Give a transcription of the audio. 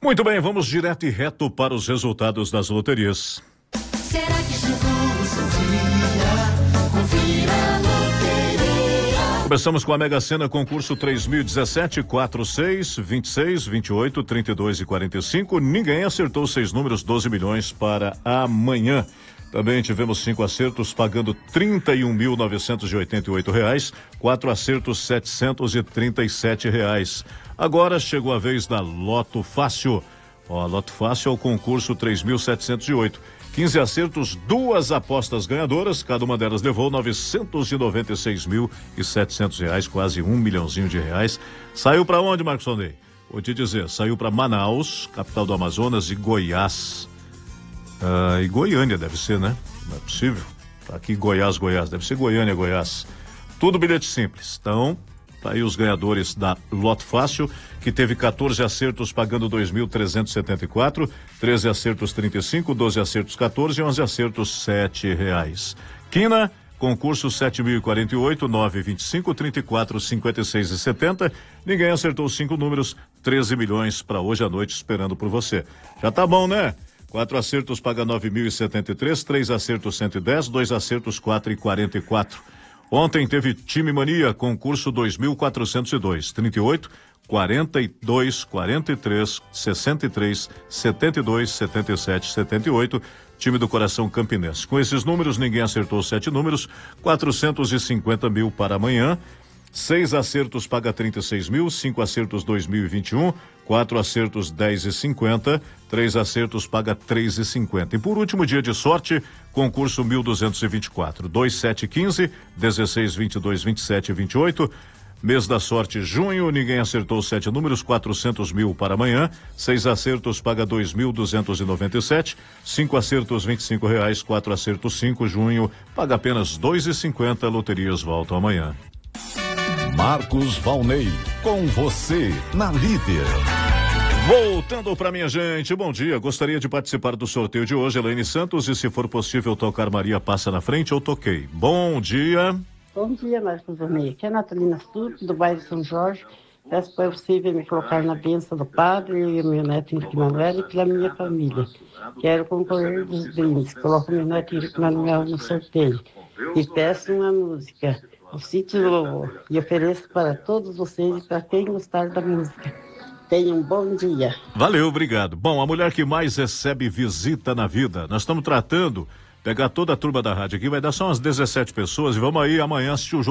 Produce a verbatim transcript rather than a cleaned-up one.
Muito bem, vamos direto e reto para os resultados das loterias. Será que chegou o seu dia? Confira a loteria. Começamos com a Mega Sena, concurso três mil e dezessete, quatro, seis, vinte e seis, vinte e oito, trinta e dois e quarenta e cinco. Ninguém acertou seis números, doze milhões para amanhã. Também tivemos cinco acertos pagando trinta e um mil novecentos e oitenta e oito reais, quatro acertos setecentos e trinta e sete reais. Agora chegou a vez da Loto Fácil. Ó, Loto Fácil é o concurso três mil setecentos e oito. quinze acertos, duas apostas ganhadoras, cada uma delas levou novecentos e noventa e seis mil e setecentos reais, quase um milhãozinho de reais. Saiu para onde, Marcos Sonei? Vou te dizer, saiu para Manaus, capital do Amazonas, e Goiás. Ah, e Goiânia deve ser, né? Não é possível. Tá aqui Goiás, Goiás, deve ser Goiânia, Goiás. Tudo bilhete simples. Então, tá aí os ganhadores da Loto Fácil, que teve quatorze acertos pagando dois mil trezentos e setenta e quatro, treze acertos trinta e cinco, doze acertos quatorze e onze acertos sete reais. Quina, concurso sete mil e quarenta e oito, nove, vinte e cinco, trinta e quatro, cinquenta e seis e setenta. Ninguém acertou cinco números, treze milhões para hoje à noite esperando por você. Já tá bom, né? Quatro acertos paga nove mil e setenta e três, três acertos cento e dez, dois acertos quatro e quarenta e quatro. Ontem teve Time Mania, concurso dois mil quatrocentos e dois, trinta e oito, quarenta e dois, quarenta e três, sessenta e três, setenta e dois, setenta e sete, setenta e oito, time do Coração Campinense. Com esses números, ninguém acertou sete números, quatrocentos e cinquenta mil para amanhã. Seis acertos paga trinta e seis mil, cinco acertos dois mil e vinte e um, quatro acertos dez e cinquenta, três acertos paga três e cinquenta. E por último, dia de sorte, concurso mil duzentos e vinte e quatro, dois, sete, quinze, dezesseis, vinte e dois, vinte e sete, vinte e oito. Mês da sorte, junho, ninguém acertou sete números, quatrocentos mil para amanhã. Seis acertos paga dois mil duzentos e noventa e sete, cinco acertos vinte e cinco reais, quatro acertos cinco, junho paga apenas dois e cinquenta. Loterias voltam amanhã. Marcos Valnei, com você na Líder. Voltando para minha gente, bom dia, gostaria de participar do sorteio de hoje, Elaine Santos, e se for possível tocar Maria Passa na Frente, eu toquei. Bom dia. Bom dia, Marcos Valnei, aqui é a Natalina Stup, do bairro São Jorge. Peço se for possível me colocar na bênção do padre e meu neto Henrique Manuel e pela minha família. Quero concorrer dos brindes, coloco meu neto Henrique Manuel no sorteio e peço uma música. O Sítio Lobo, e ofereço para todos vocês e para quem gostar da música. Tenham um bom dia. Valeu, obrigado. Bom, a mulher que mais recebe visita na vida, nós estamos tratando, pegar toda a turma da rádio aqui, vai dar só umas dezessete pessoas e vamos aí amanhã assistir o jogo